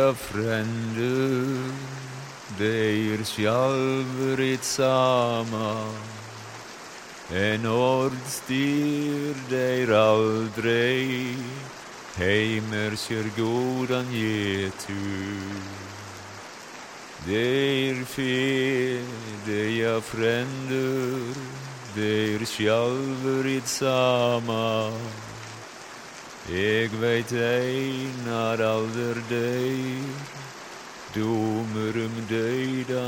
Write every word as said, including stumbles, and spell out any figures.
ja fränder, deir sjálfrit sama. En ordstyr deir aldrei, heimer sér gódan getu. Deir fede ja fränder, deir sjálfrit sama. Eg veit einar alder deir, domer um døyda